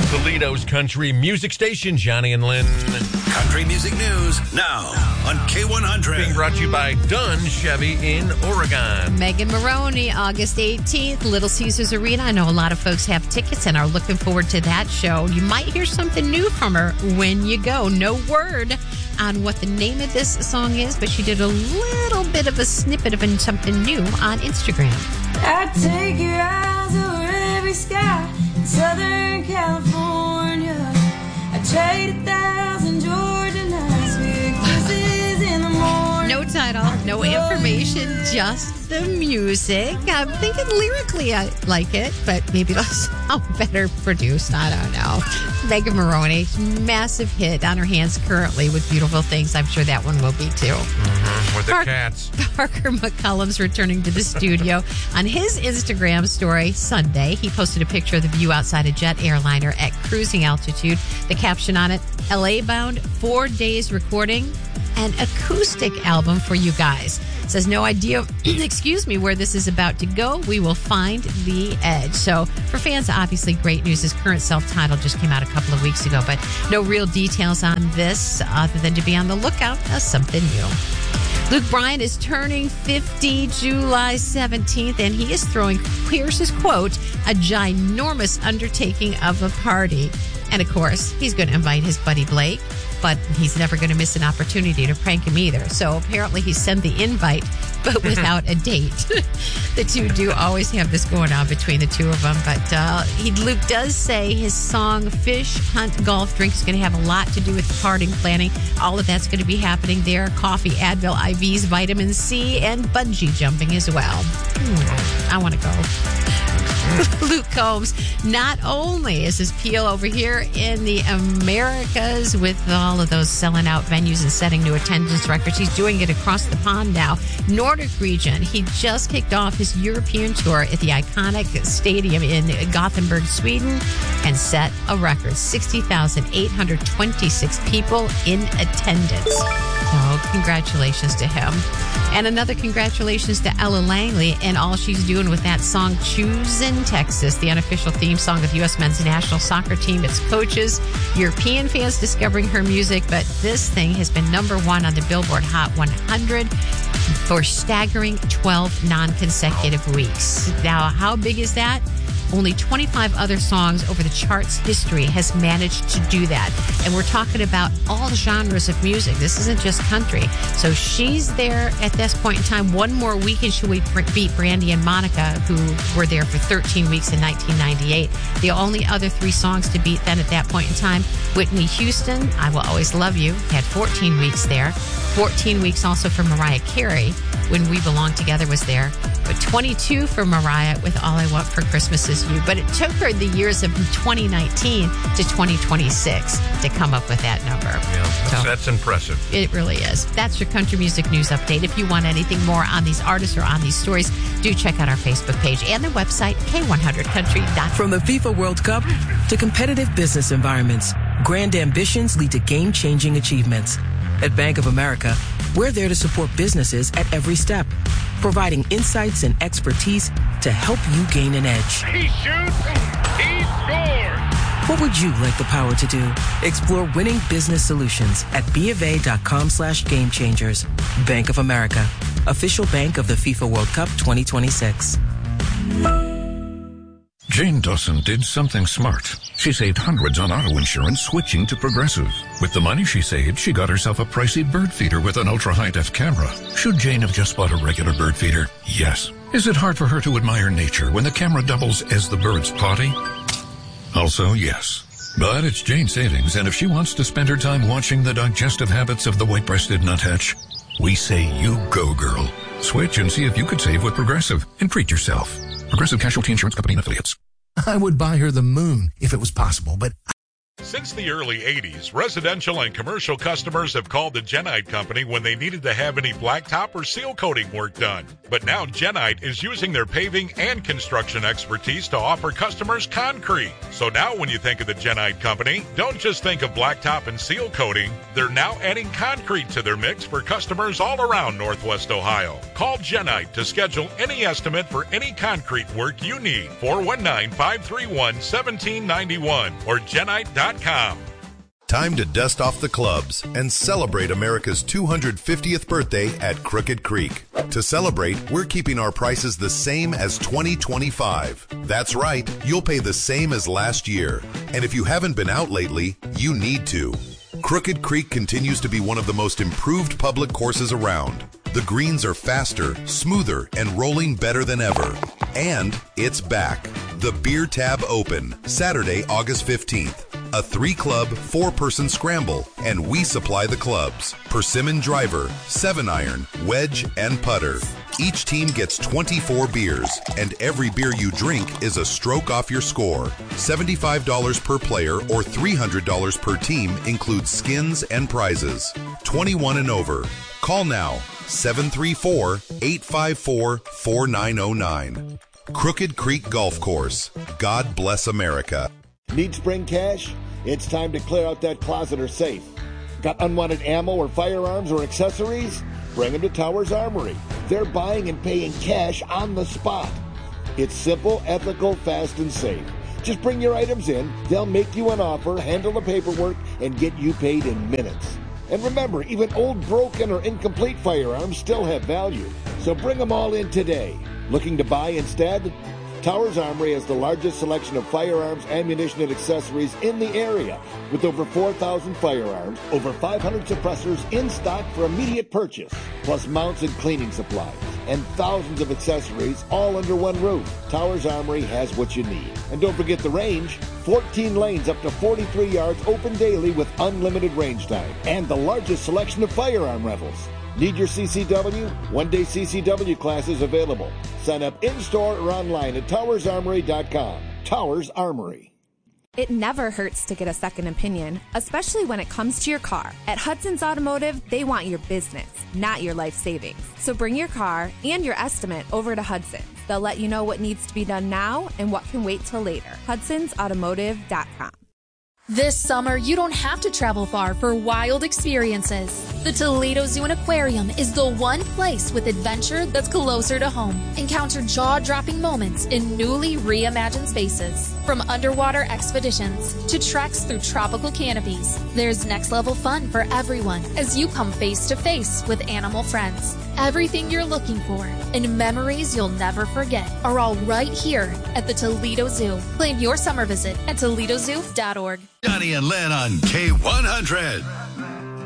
Toledo's country music station, Johnny and Lynn. Country music news now on K100. Being brought to you by Dunn Chevy in Oregon. Megan Maroney, August 18th, Little Caesars Arena. I know a lot of folks have tickets and are looking forward to that show. You might hear something new from her when you go. No word on what the name of this song is, but she did a little bit of a snippet of something new on Instagram. I take your eyes over every sky in Southern California. I trade 1,000 Georgia nights for your kisses in the morning. No title, no information, just the music. I'm thinking lyrically I like it, but maybe it'll sound better produced. I don't know. Megan Maroney, massive hit on her hands currently with Beautiful Things. I'm sure that one will be too. With the cats. Parker McCullum's returning to the studio. On his Instagram story Sunday, he posted a picture of the view outside a jet airliner at cruising altitude. The caption on it, LA bound, 4 days recording an acoustic album for you guys. Says no idea, where this is about to go. We will find the edge. So for fans, obviously great news. His current self-titled just came out a couple of weeks ago, but no real details on this other than to be on the lookout for something new. Luke Bryan is turning 50 July 17th, and he is throwing, here's his quote, a ginormous undertaking of a party. And of course, he's going to invite his buddy Blake, but he's never going to miss an opportunity to prank him either. So apparently he sent the invite, but without a date. The two do always have this going on between the two of them. But Luke does say his song Fish, Hunt, Golf, Drink is going to have a lot to do with the parting planning. All of that's going to be happening there. Coffee, Advil, IVs, vitamin C, and bungee jumping as well. I want to go. Luke Combs, not only is his Peel over here in the Americas with all of those selling out venues and setting new attendance records, he's doing it across the pond now. Nordic region, he just kicked off his European tour at the iconic stadium in Gothenburg, Sweden, and set a record, 60,826 people in attendance. So congratulations to him. And another congratulations to Ella Langley and all she's doing with that song, Choosing Texas, the unofficial theme song of the U.S. men's national soccer team, its coaches, European fans discovering her music. But this thing has been number one on the Billboard Hot 100 for staggering 12 non-consecutive weeks. Now, how big is that? Only 25 other songs over the chart's history has managed to do that. And we're talking about all genres of music. This isn't just country. So she's there at this point in time. One more week and she'll beat Brandy and Monica, who were there for 13 weeks in 1998. The only other three songs to beat then at that point in time, Whitney Houston, I Will Always Love You, had 14 weeks there. 14 weeks also for Mariah Carey, When We Belong Together was there. But 22 for Mariah with All I Want for Christmas Is You. But it took her the years of 2019 to 2026 to come up with that number. Yeah, that's impressive. It really is. That's your country music news update. If you want anything more on these artists or on these stories, do check out our Facebook page and the website, K100country.com. From the FIFA World Cup to competitive business environments, grand ambitions lead to game-changing achievements. At Bank of America, we're there to support businesses at every step, providing insights and expertise to help you gain an edge. He shoots, he scores! What would you like the power to do? Explore winning business solutions at BofA.com/gamechangers. Bank of America, official bank of the FIFA World Cup 2026. Jane Dawson did something smart. She saved hundreds on auto insurance switching to Progressive. With the money she saved, she got herself a pricey bird feeder with an ultra-high-def camera. Should Jane have just bought a regular bird feeder? Yes. Is it hard for her to admire nature when the camera doubles as the bird's potty? Also, yes. But it's Jane savings, and if she wants to spend her time watching the digestive habits of the white-breasted nuthatch, we say you go, girl. Switch and see if you could save with Progressive and treat yourself. Progressive Casualty Insurance Company and Affiliates. I would buy her the moon if it was possible, but Since the early 80s, residential and commercial customers have called the Genite Company when they needed to have any blacktop or seal coating work done. But now Genite is using their paving and construction expertise to offer customers concrete. So now when you think of the Genite Company, don't just think of blacktop and seal coating. They're now adding concrete to their mix for customers all around Northwest Ohio. Call Genite to schedule any estimate for any concrete work you need. 419-531-1791 or genite.com. Time to dust off the clubs and celebrate America's 250th birthday at Crooked Creek. To celebrate, we're keeping our prices the same as 2025. That's right, you'll pay the same as last year. And if you haven't been out lately, you need to. Crooked Creek continues to be one of the most improved public courses around. The greens are faster, smoother, and rolling better than ever. And it's back. The Beer Tab Open, Saturday, August 15th. A 3-club, 4-person scramble, and we supply the clubs. Persimmon driver, 7-iron, wedge, and putter. Each team gets 24 beers, and every beer you drink is a stroke off your score. $75 per player or $300 per team includes skins and prizes. 21 and over. Call now, 734-854-4909. Crooked Creek Golf Course. God bless America. Need spring cash? It's time to clear out that closet or safe. Got unwanted ammo or firearms or accessories? Bring them to Towers Armory. They're buying and paying cash on the spot. It's simple, ethical, fast, and safe. Just bring your items in, they'll make you an offer, handle the paperwork, and get you paid in minutes. And remember, even old, broken, or incomplete firearms still have value. So bring them all in today. Looking to buy instead? Towers Armory has the largest selection of firearms, ammunition, and accessories in the area, with over 4,000 firearms, over 500 suppressors in stock for immediate purchase, plus mounts and cleaning supplies, and thousands of accessories all under one roof. Towers Armory has what you need. And don't forget the range, 14 lanes up to 43 yards open daily with unlimited range time, and the largest selection of firearm rentals. Need your CCW? One-day CCW classes available. Sign up in-store or online at towersarmory.com. Towers Armory. It never hurts to get a second opinion, especially when it comes to your car. At Hudson's Automotive, they want your business, not your life savings. So bring your car and your estimate over to Hudson's. They'll let you know what needs to be done now and what can wait till later. Hudson'sAutomotive.com. This summer, you don't have to travel far for wild experiences. The Toledo Zoo and Aquarium is the one place with adventure that's closer to home. Encounter jaw-dropping moments in newly reimagined spaces. From underwater expeditions to treks through tropical canopies, there's next-level fun for everyone as you come face-to-face with animal friends. Everything you're looking for and memories you'll never forget are all right here at the Toledo Zoo. Plan your summer visit at ToledoZoo.org. Johnny and Lynn on K100.